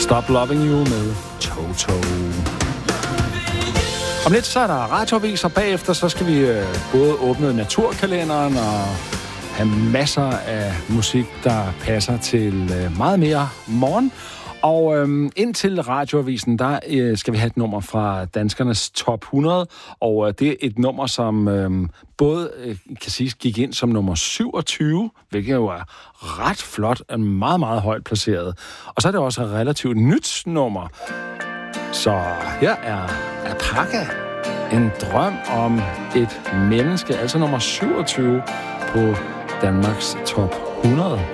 Stop Loving You med Toto. Om lidt så er der radioavis, og bagefter så skal vi både åbne naturkalenderen og have masser af musik, der passer til meget mere morgen. Og indtil radioavisen, der skal vi have et nummer fra danskernes top 100, og det er et nummer, som både kan siges gik ind som nummer 27, hvilket jo er ret flot og meget, meget højt placeret. Og så er det også et relativt nyt nummer. Så her er Apaka, en drøm om et menneske, altså nummer 27 på Danmarks top 100.